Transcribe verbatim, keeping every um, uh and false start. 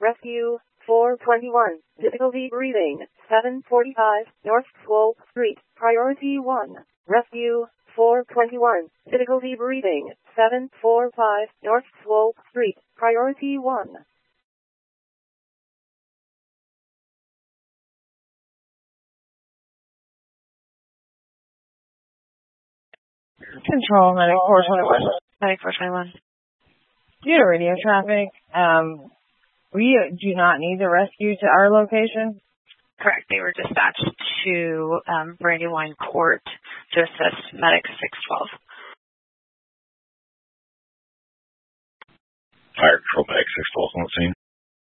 Rescue four twenty-one. Difficulty breathing. seven forty-five North Swope Street. Priority one. Rescue four twenty-one. Difficulty breathing. seven forty-five North Swope Street. Priority one. Control ninety-four twenty-one. ninety-four twenty-one. Due to radio traffic, um, we do not need the rescue to our location. Correct. They were dispatched to um, Brandywine Court to assist Medic six twelve. Fire Control Medic six twelve on the scene.